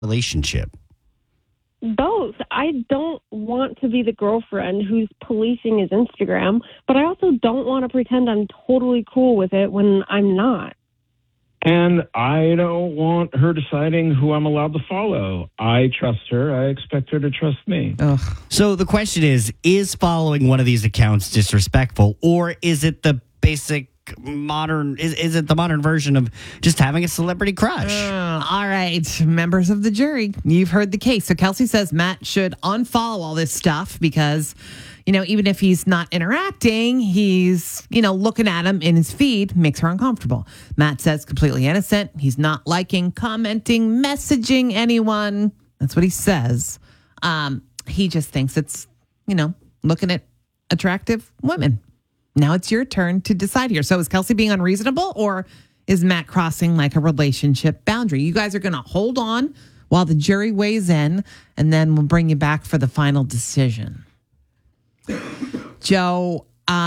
relationship? Both. I don't want to be the girlfriend who's policing his Instagram, but I also don't want to pretend I'm totally cool with it when I'm not. And I don't want her deciding who I'm allowed to follow. I trust her. I expect her to trust me. Ugh. So the question is following one of these accounts disrespectful, or is it the basic modern, is it the modern version of just having a celebrity crush? All right, members of the jury, you've heard the case. So Kelsey says Matt should unfollow all this stuff because, even if he's not interacting, he's, looking at him in his feed, makes her uncomfortable. Matt says completely innocent. He's not liking, commenting, messaging anyone. That's what he says. He just thinks it's, looking at attractive women. Now it's your turn to decide here. So is Kelsey being unreasonable, or is Matt crossing like a relationship boundary? You guys are going to hold on while the jury weighs in, and then we'll bring you back for the final decision. Joe,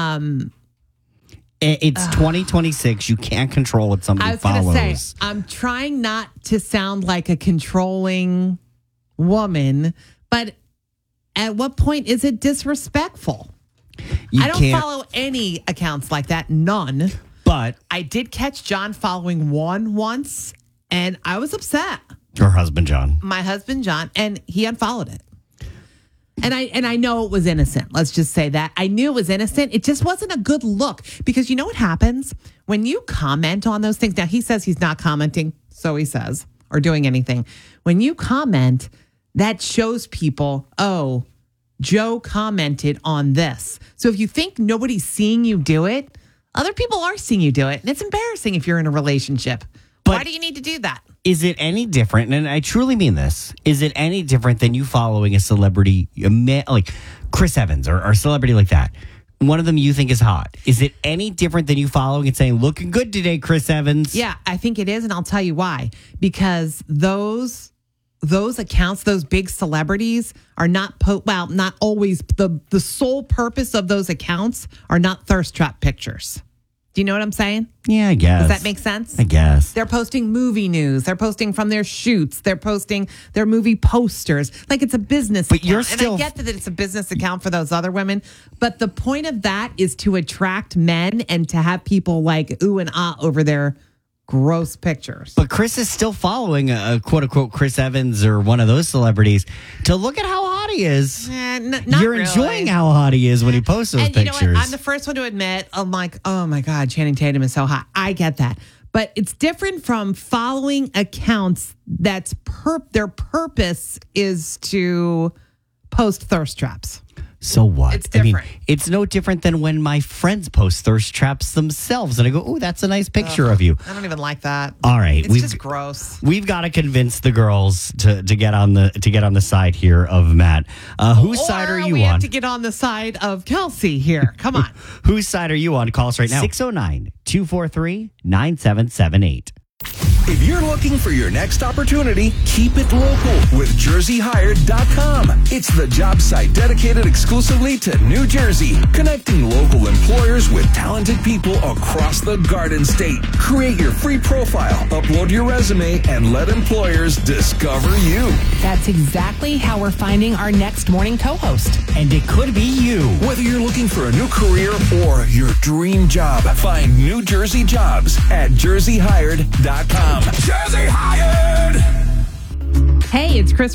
it's 2026. You can't control what somebody follows. I was going to say, I'm trying not to sound like a controlling woman, but at what point is it disrespectful? I don't follow any accounts like that. None. But I did catch John following one once, and I was upset. Your husband, John. My husband, John, and he unfollowed it. And I know it was innocent. Let's just say that. I knew it was innocent. It just wasn't a good look. Because you know what happens? When you comment on those things, now he says he's not commenting, so he says, or doing anything. When you comment, that shows people, oh, Joe commented on this. So if you think nobody's seeing you do it, other people are seeing you do it. And it's embarrassing if you're in a relationship. Why do you need to do that? Is it any different? And I truly mean this. Is it any different than you following a celebrity, like Chris Evans or a celebrity like that? One of them you think is hot. Is it any different than you following and saying, looking good today, Chris Evans? Yeah, I think it is. And I'll tell you why. Because those accounts, those big celebrities are not, not always, the sole purpose of those accounts are not thirst trap pictures. Do you know what I'm saying? Yeah, I guess. Does that make sense? I guess. They're posting movie news. They're posting from their shoots. They're posting their movie posters. Like it's a business account. You're still... And I get that it's a business account for those other women. But the point of that is to attract men and to have people like ooh and ah over their gross pictures. But Chris is still following a quote-unquote Chris Evans or one of those celebrities to look at how hot he is. Not You're really. enjoying how hot he is when he posts those and pictures. You know what? I'm the first one to admit, I'm like, oh my God, Channing Tatum is so hot. I get that. But it's different from following accounts that's their purpose is to post thirst traps. So what? It's different. I mean, it's no different than when my friends post thirst traps themselves, and I go, "Oh, that's a nice picture of you." I don't even like that. All right, it's just gross. We've got to convince the girls to get on the side here of Matt. Whose side are you on? We have to get on the side of Kelsey here. Come on. Whose side are you on? Call us right now. 609-243-9778. If you're looking for your next opportunity, keep it local with JerseyHired.com. It's the job site dedicated exclusively to New Jersey, connecting local employers with talented people across the Garden State. Create your free profile, upload your resume, and let employers discover you. That's exactly how we're finding our next morning co-host. And it could be you. Whether you're looking for a new career or your dream job, find New Jersey jobs at JerseyHired.com. Jersey Hired! Hey, it's Chris